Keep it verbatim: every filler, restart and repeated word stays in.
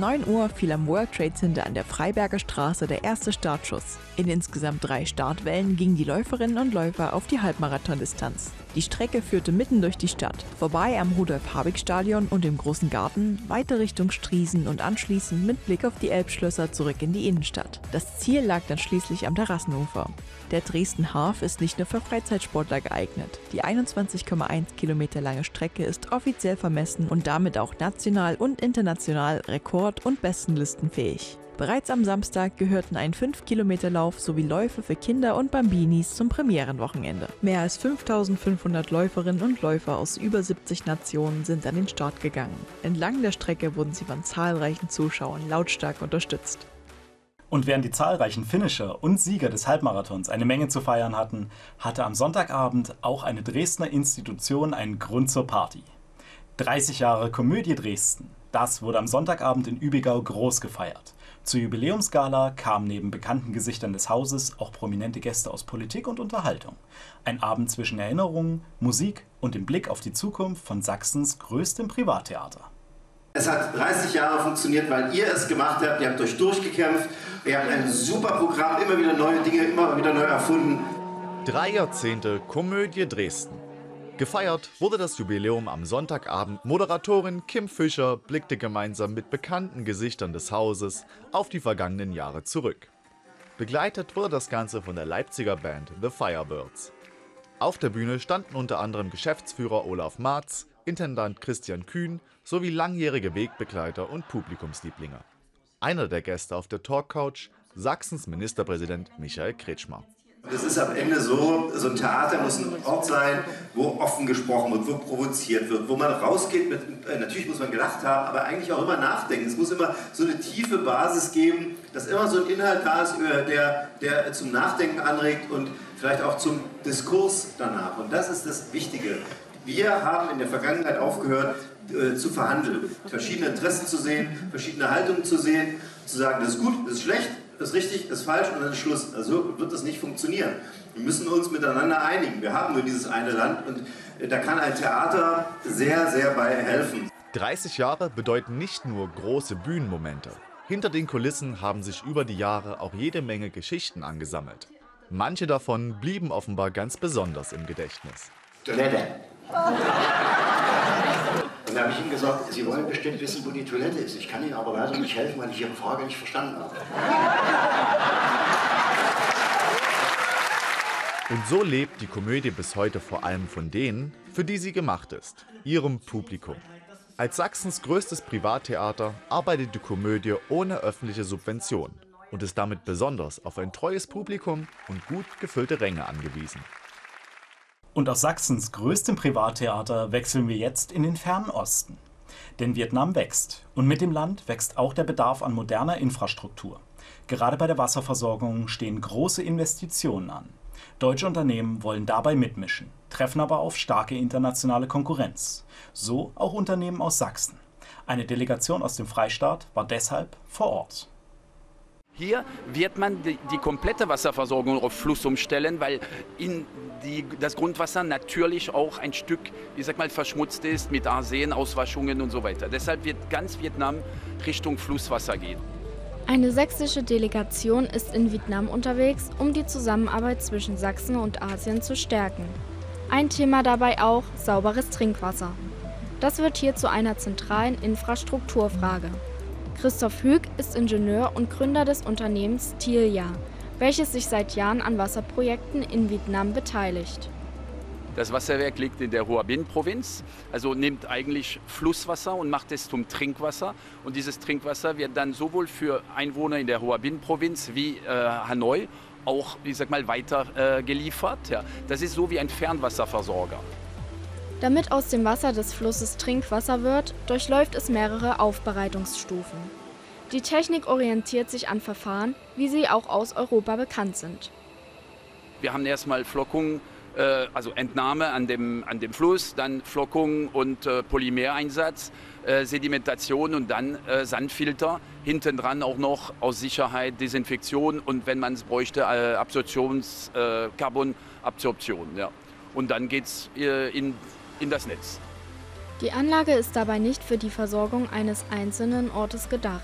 neun Uhr fiel am World Trade Center an der Freiberger Straße der erste Startschuss. In insgesamt drei Startwellen gingen die Läuferinnen und Läufer auf die Halbmarathondistanz. Die Strecke führte mitten durch die Stadt, vorbei am Rudolf-Habig-Stadion und dem Großen Garten, weiter Richtung Striesen und anschließend mit Blick auf die Elbschlösser zurück in die Innenstadt. Das Ziel lag dann schließlich am Terrassenufer. Der Dresden Half ist nicht nur für Freizeitsportler geeignet. Die einundzwanzig Komma eins Kilometer lange Strecke ist offiziell vermessen und damit auch national und international rekord- und bestenlistenfähig. Bereits am Samstag gehörten ein fünf Kilometer Lauf sowie Läufe für Kinder und Bambinis zum Premierenwochenende. Mehr als fünftausendfünfhundert Läuferinnen und Läufer aus über siebzig Nationen sind an den Start gegangen. Entlang der Strecke wurden sie von zahlreichen Zuschauern lautstark unterstützt. Und während die zahlreichen Finisher und Sieger des Halbmarathons eine Menge zu feiern hatten, hatte am Sonntagabend auch eine Dresdner Institution einen Grund zur Party. dreißig Jahre Komödie Dresden. Das wurde am Sonntagabend in Übigau groß gefeiert. Zur Jubiläumsgala kamen neben bekannten Gesichtern des Hauses auch prominente Gäste aus Politik und Unterhaltung. Ein Abend zwischen Erinnerungen, Musik und dem Blick auf die Zukunft von Sachsens größtem Privattheater. Es hat dreißig Jahre funktioniert, weil ihr es gemacht habt, ihr habt euch durchgekämpft, ihr habt ein super Programm, immer wieder neue Dinge, immer wieder neu erfunden. Drei Jahrzehnte Komödie Dresden. Gefeiert wurde das Jubiläum am Sonntagabend. Moderatorin Kim Fischer blickte gemeinsam mit bekannten Gesichtern des Hauses auf die vergangenen Jahre zurück. Begleitet wurde das Ganze von der Leipziger Band The Firebirds. Auf der Bühne standen unter anderem Geschäftsführer Olaf Marz, Intendant Christian Kühn sowie langjährige Wegbegleiter und Publikumslieblinge. Einer der Gäste auf der Talkcouch, Sachsens Ministerpräsident Michael Kretschmer. Es ist am Ende so, so ein Theater muss ein Ort sein, wo offen gesprochen wird, wo provoziert wird, wo man rausgeht mit, äh, natürlich muss man gelacht haben, aber eigentlich auch immer nachdenken. Es muss immer so eine tiefe Basis geben, dass immer so ein Inhalt da ist, der, der zum Nachdenken anregt und vielleicht auch zum Diskurs danach. Und das ist das Wichtige. Wir haben in der Vergangenheit aufgehört äh, zu verhandeln, verschiedene Interessen zu sehen, verschiedene Haltungen zu sehen, zu sagen, das ist gut, das ist schlecht, das ist richtig, das ist falsch und dann ist Schluss. Also wird das nicht funktionieren. Wir müssen uns miteinander einigen. Wir haben nur dieses eine Land und da kann ein Theater sehr, sehr bei helfen. dreißig Jahre bedeuten nicht nur große Bühnenmomente. Hinter den Kulissen haben sich über die Jahre auch jede Menge Geschichten angesammelt. Manche davon blieben offenbar ganz besonders im Gedächtnis. Toilette. Und da habe ich ihm gesagt, Sie wollen bestimmt wissen, wo die Toilette ist. Ich kann Ihnen aber leider nicht helfen, weil ich Ihre Frage nicht verstanden habe. Und so lebt die Komödie bis heute vor allem von denen, für die sie gemacht ist, ihrem Publikum. Als Sachsens größtes Privattheater arbeitet die Komödie ohne öffentliche Subvention und ist damit besonders auf ein treues Publikum und gut gefüllte Ränge angewiesen. Und aus Sachsens größtem Privattheater wechseln wir jetzt in den fernen Osten. Denn Vietnam wächst und mit dem Land wächst auch der Bedarf an moderner Infrastruktur. Gerade bei der Wasserversorgung stehen große Investitionen an. Deutsche Unternehmen wollen dabei mitmischen, treffen aber auf starke internationale Konkurrenz. So auch Unternehmen aus Sachsen. Eine Delegation aus dem Freistaat war deshalb vor Ort. Hier wird man die, die komplette Wasserversorgung auf Fluss umstellen, weil in die, das Grundwasser natürlich auch ein Stück, ich sag mal, verschmutzt ist mit Arsenauswaschungen und so weiter. Deshalb wird ganz Vietnam Richtung Flusswasser gehen. Eine sächsische Delegation ist in Vietnam unterwegs, um die Zusammenarbeit zwischen Sachsen und Asien zu stärken. Ein Thema dabei auch sauberes Trinkwasser. Das wird hier zu einer zentralen Infrastrukturfrage. Christoph Hüg ist Ingenieur und Gründer des Unternehmens Tilja, welches sich seit Jahren an Wasserprojekten in Vietnam beteiligt. Das Wasserwerk liegt in der Hoa Binh-Provinz, also nimmt eigentlich Flusswasser und macht es zum Trinkwasser. Und dieses Trinkwasser wird dann sowohl für Einwohner in der Hoa Binh-Provinz wie äh, Hanoi auch, ich sag mal, weiter äh, geliefert. Ja. Das ist so wie ein Fernwasserversorger. Damit aus dem Wasser des Flusses Trinkwasser wird, durchläuft es mehrere Aufbereitungsstufen. Die Technik orientiert sich an Verfahren, wie sie auch aus Europa bekannt sind. Wir haben erstmal Flockung, äh, also Entnahme an dem, an dem Fluss, dann Flockung und äh, Polymereinsatz, äh, Sedimentation und dann äh, Sandfilter. Hinten dran auch noch aus Sicherheit Desinfektion und wenn man es bräuchte, äh, Absorptions, äh, Carbonabsorption. Ja. Und dann geht es äh, in in das Netz. Die Anlage ist dabei nicht für die Versorgung eines einzelnen Ortes gedacht.